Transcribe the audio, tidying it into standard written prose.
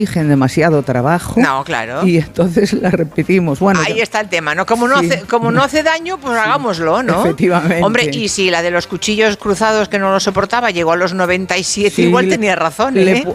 demasiado trabajo. No, claro. Y entonces la repetimos. Bueno, ahí está el tema, ¿no? Como no hace daño, pues hagámoslo, ¿no? Efectivamente. Hombre, y si la de los cuchillos cruzados que no lo soportaba llegó a los 97, igual tenía razón, ¿eh?